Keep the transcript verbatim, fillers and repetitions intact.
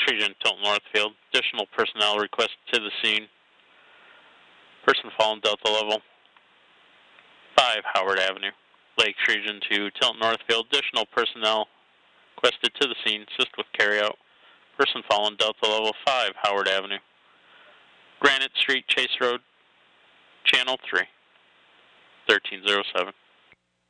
Region, Tilton Northfield. Additional personnel requested to the scene. Person fallen Delta level five Howard Avenue. Lakes Region to Tilton Northfield. Additional personnel requested to the scene. Assist with carryout. Person fallen Delta level five Howard Avenue. Granite Street, Chase Road, Channel three, thirteen oh seven.